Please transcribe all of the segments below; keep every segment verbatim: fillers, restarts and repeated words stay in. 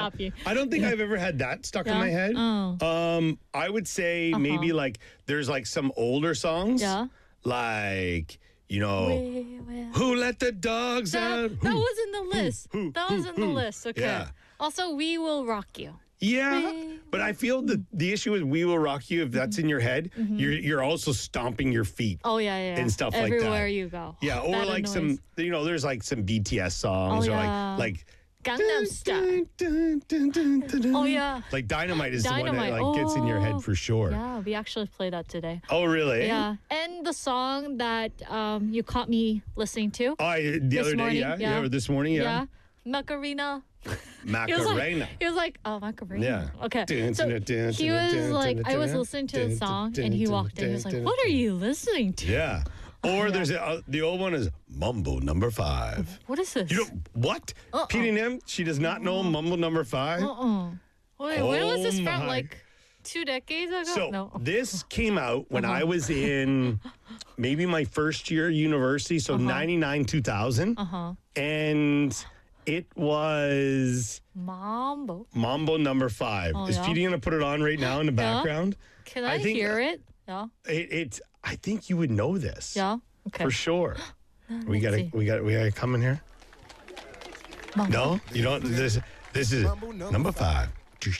stop you. I don't think I've ever had that stuck in Yeah? my head. Oh. Um, I would say maybe like there's like some older songs. Yeah. Like, you know, We will- who let the dogs out? That, that Who- was in the list. who, that who, was in the who? list. Okay. Yeah. Also, We Will Rock You. Yeah, We but I feel that the issue with "We Will Rock You," if that's in your head, you're you're also stomping your feet. Oh yeah, yeah. And stuff like that. Everywhere you go. Yeah, or That like annoys. some, you know, there's like some B T S songs, Oh, or yeah. like like Gangnam Style. Oh, yeah. Like Dynamite is the one Dynamite. that like gets in your Oh. head for sure. Yeah, we actually played that today. Oh, really? Yeah, and the song that um, you caught me listening to. Oh, I, the This other day, morning, yeah, yeah, yeah. or this morning, yeah. Yeah, Macarena. He was Macarena. like, he was like, oh, Macarena. Yeah. Okay. Dun, So dun, dun, he dun, was dun, like, dun, I was dun, listening to the dun, song, dun, and he dun, walked in. He dun, was like, dun, what are you listening to? Yeah. Or there's a, uh, the old one is Mumble Number Five. What is this? You know what? Uh-uh. P and M, she does not know Mumble Number Five. Uh-uh. Wait, when was this Oh, from? my. Like two decades ago? So no. this came out when Uh-huh. I was in maybe my first year of university, so ninety-nine, two thousand. Uh-huh. And it was Mambo. Mambo Number Five. Oh, Is yeah? Petey going to put it on right now in the Yeah. background? Can I I, think- hear it? Yeah. It, it's. I think you would know this. Yeah. Okay. For sure. we let's got to see. we got we got to come in here. Mambo. No, you don't. This this is number five.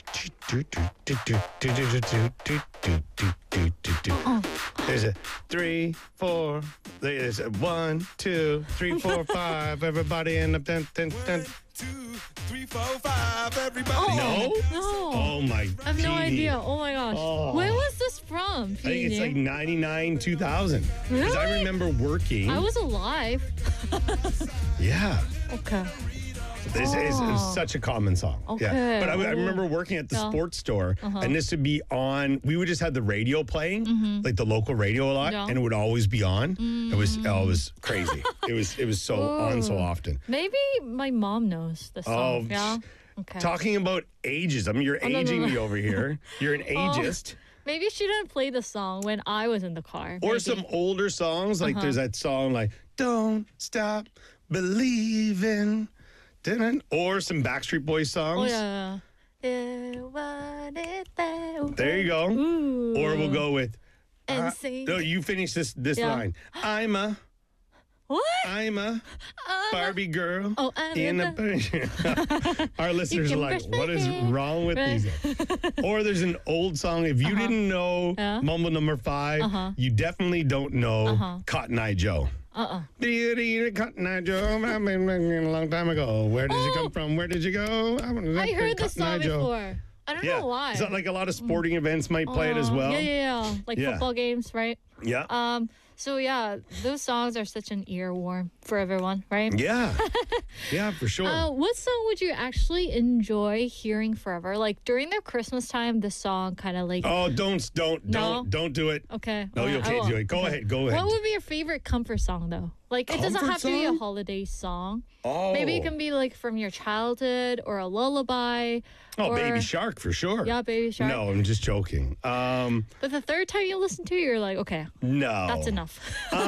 There's a three, four. There's a one, two, three, four, five. Everybody in the dun, dun, dun. Two, three, four, five, everybody. No. No. Oh my. I have no Petey. idea. Oh my gosh. Oh. When was this from? I think it's P like D? ninety-nine, two thousand. Because I Really? remember working. I was alive. yeah. Okay. This is Oh. such a common song. Okay. Yeah. But I, I remember working at the Yeah. sports store, Uh-huh. and this would be on. We would just have the radio playing, like the local radio a lot, Yeah. and it would always be on. It was oh, it was crazy. it was it was so on so Ooh. often. Maybe my mom knows the Oh, song. yeah. sh- Okay. Talking about ages, I mean, you're no, no, aging no. me over here. You're an Oh. ageist. Maybe she didn't play the song when I was in the car. Or maybe. some older songs, like Uh-huh. there's that song like "Don't Stop Believing," didn't? Or some Backstreet Boys Oh songs. yeah. yeah. Want it that There you go. Ooh. Or we'll go with. And uh, sing. No, you finish this this Yeah. line. I'm a What? I'm a Barbie girl. Oh, I'm in in a Our listeners are can like, brush my what is hair." wrong with Right. these? Or there's an old song. If you didn't know Yeah. Mumble Number Five, Uh-huh. you definitely don't know Uh-huh. Cotton Eye Joe. Uh-uh. Do you eat Cotton Eye Joe? I've been a long time ago. Where did you Oh. come from? Where did you go? I heard this song before. I don't Yeah. know why. Is that like a lot of sporting events might play it as Aw, well? Yeah, yeah, yeah. Like Yeah. football games, right? Yeah. Um. So yeah, those songs are such an earworm for everyone, right? Yeah. Yeah, for sure. Uh, what song would you actually enjoy hearing forever? Like during the Christmas time, the song kind of like. Oh, don't, don't, No? don't, don't do it. Okay. No, well, you I can't won't. do it. Go Okay. ahead, go ahead. What would be your favorite comfort song though? Like it doesn't Comfort have to be a song? holiday song. Oh. Maybe it can be like from your childhood or a lullaby. Oh, or, Baby Shark for sure. Yeah, Baby Shark. No, I'm just joking. Um, But the third time you listen to it, you're like, okay, no. that's enough.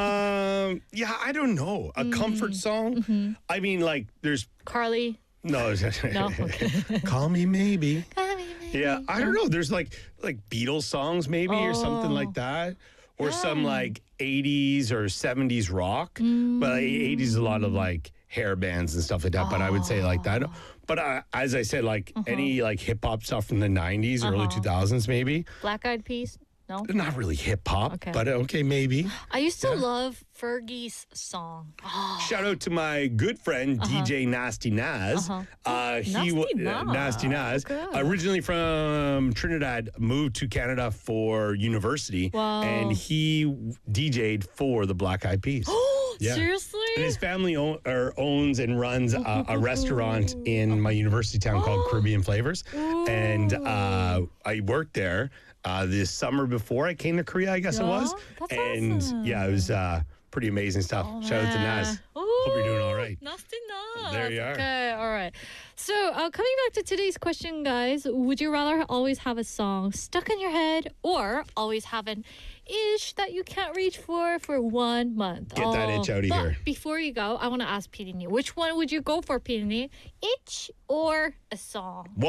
um, yeah, I don't know. A Mm. comfort song? Mm-hmm. I mean, like, there's Carly. no. No? Okay. Call me maybe. Call me maybe. Yeah, I don't know. There's like like Beatles songs maybe or something like Oh. that, or some Yeah. like eighties or seventies rock. But like, eighties a lot of like hair bands and stuff like that. But I would say like that. But uh, as I said, like any like hip hop stuff from the nineties, early Uh-huh. two thousands, maybe. Black Eyed Peas. No. Not really hip hop, Okay. but okay, maybe. I used to love Fergie's song. Oh, Shout out to my good friend D J Nasty Naz. Uh-huh. Uh, he Nasty wa- uh, Naz. Nasty Naz, Okay. originally from Trinidad, moved to Canada for university, Wow. and he D J'd for the Black Eyed Peas. Yeah. Seriously? And his family own, or owns and runs a, a restaurant in my university town called Caribbean Flavors, and uh, I worked there uh, this summer before I came to Korea. I guess it was, Yeah? That's and awesome. yeah, it was uh, pretty amazing stuff. Shout out to Naz. Hope you're doing all right. Nasty Naz. There you are. Okay, all right. So, uh, coming back to today's question, guys, would you rather always have a song stuck in your head or always have an itch that you can't reach for for one month? Get that itch outta but here. Before you go, I want to ask P D, which one would you go for, P D? Itch or a song?